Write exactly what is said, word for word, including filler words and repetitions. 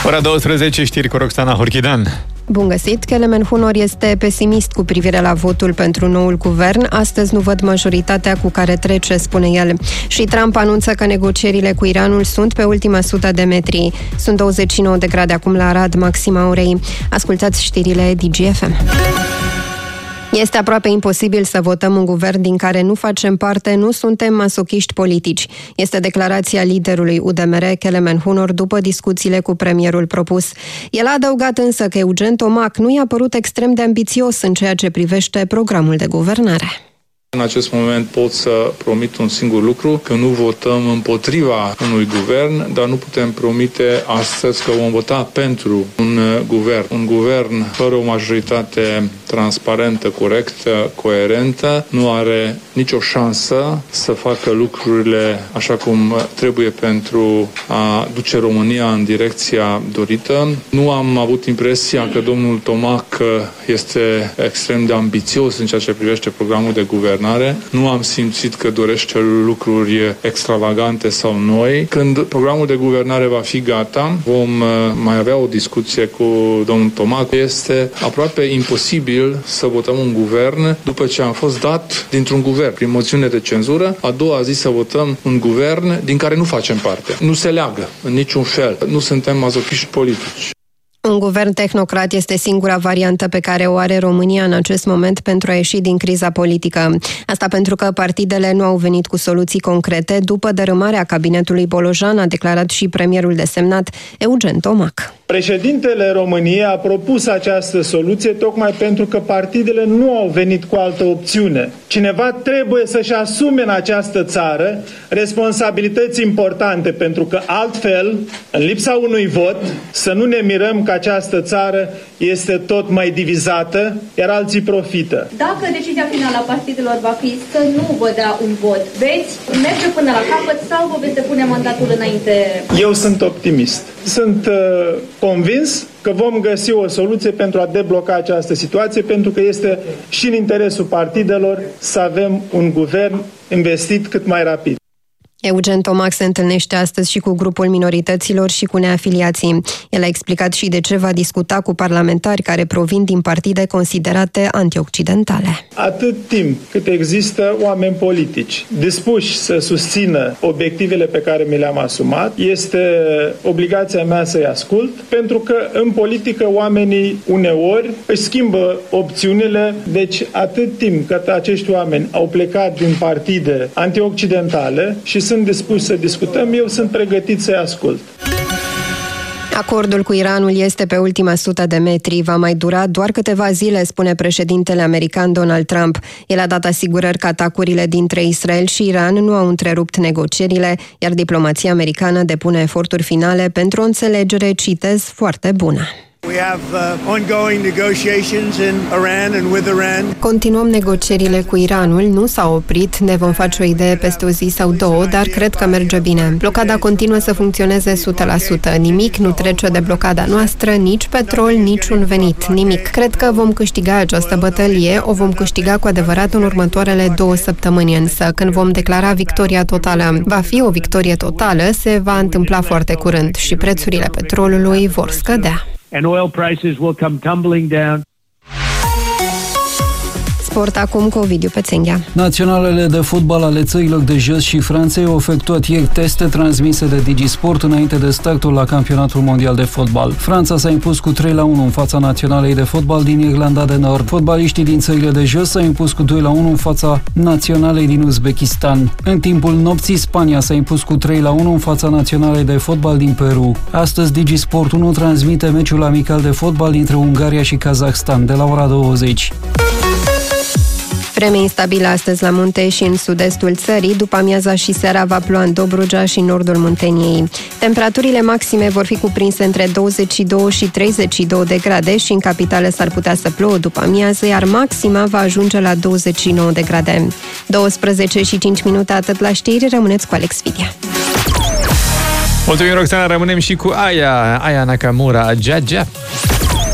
Ora douăsprezece, știri cu Roxana Horchidan. Bun găsit! Kelemen Hunor este pesimist cu privire la votul pentru noul guvern. Astăzi nu văd majoritatea cu care trece, spune el. Și Trump anunță că negocierile cu Iranul sunt pe ultima sută de metri. Sunt douăzeci și nouă de grade acum la Arad, maxima orei. Ascultați știrile D G F M. Este aproape imposibil să votăm un guvern din care nu facem parte, nu suntem masochiști politici. Este declarația liderului U D M R, Kelemen Hunor, după discuțiile cu premierul propus. El a adăugat însă că Eugen Tomac nu i-a părut extrem de ambițios în ceea ce privește programul de guvernare. În acest moment pot să promit un singur lucru, că nu votăm împotriva unui guvern, dar nu putem promite astăzi că vom vota pentru un guvern. Un guvern fără o majoritate transparentă, corectă, coerentă, nu are nicio șansă să facă lucrurile așa cum trebuie pentru a duce România în direcția dorită. Nu am avut impresia că domnul Tomac este extrem de ambițios în ceea ce privește programul de guvern. Nu am simțit că dorește lucruri extravagante sau noi. Când programul de guvernare va fi gata, vom mai avea o discuție cu domnul Tomac. Este aproape imposibil să votăm un guvern după ce am fost dat dintr-un guvern prin moțiune de cenzură. A doua zi să votăm un guvern din care nu facem parte. Nu se leagă în niciun fel. Nu suntem mazochiști politici. Un guvern tehnocrat este singura variantă pe care o are România în acest moment pentru a ieși din criza politică. Asta pentru că partidele nu au venit cu soluții concrete după dărâmarea cabinetului Bolojan, a declarat și premierul desemnat Eugen Tomac. Președintele României a propus această soluție tocmai pentru că partidele nu au venit cu altă opțiune. Cineva trebuie să-și asume în această țară responsabilități importante, pentru că altfel, în lipsa unui vot, să nu ne mirăm că această țară este tot mai divizată, iar alții profită. Dacă decizia finală a partidelor va fi să nu vă dea un vot, veți merge până la capăt sau vă veți depune mandatul înainte? Eu sunt optimist. Sunt uh, convins că vom găsi o soluție pentru a debloca această situație, pentru că este și în interesul partidelor să avem un guvern investit cât mai rapid. Eugen Tomac se întâlnește astăzi și cu grupul minorităților și cu neafiliații. El a explicat și de ce va discuta cu parlamentari care provin din partide considerate antioccidentale. Atât timp cât există oameni politici dispuși să susțină obiectivele pe care mi le-am asumat, este obligația mea să-i ascult, pentru că în politică oamenii uneori își schimbă opțiunile, deci atât timp cât acești oameni au plecat din partide antioccidentale și sunt dispuși să discutăm, eu sunt pregătit să-i ascult. Acordul cu Iranul este pe ultima sută de metri. Va mai dura doar câteva zile, spune președintele american Donald Trump. El a dat asigurări că atacurile dintre Israel și Iran nu au întrerupt negocierile, iar diplomația americană depune eforturi finale pentru o înțelegere, citez, foarte bună. We have uh, ongoing negotiations in Iran and with Iran. Continuăm negocierile cu Iranul, nu s-a oprit, ne vom face o idee peste o zi sau două, dar cred că merge bine. Blocada continuă să funcționeze o sută la sută. Nimic nu trece de blocada noastră, nici petrol, nici un venit, nimic. Cred că vom câștiga această bătălie, o vom câștiga cu adevărat în următoarele două săptămâni, însă când vom declara victoria totală, va fi o victorie totală, se va întâmpla foarte curând și prețurile petrolului vor scădea. And oil prices will come tumbling down. Sport acum cu Ovidiu Pețenghea. Naționalele de fotbal ale țărilor de jos și Franței au efectuat ieri teste transmise de DigiSport înainte de startul la campionatul mondial de fotbal. Franța s-a impus cu trei la unu în fața naționalei de fotbal din Irlanda de Nord. Fotbaliștii din țările de jos s-au impus cu doi la unu în fața naționalei din Uzbekistan. În timpul nopții, Spania s-a impus cu trei la unu în fața naționalei de fotbal din Peru. Astăzi DigiSport unu transmite meciul amical de fotbal dintre Ungaria și Kazahstan de la ora douăzeci. Vreme instabilă astăzi la munte și în sud-estul țării, după amiaza și seara va ploua în Dobrogea și nordul Munteniei. Temperaturile maxime vor fi cuprinse între douăzeci și doi și treizeci și doi de grade și în capitală s-ar putea să plouă după amiază, iar maxima va ajunge la douăzeci și nouă de grade. douăsprezece și cinci minute, atât la știri, rămâneți cu Alex Fidia. Mulțumim, Roxana, rămânem și cu Aya, Aya Nakamura, Gia Gia.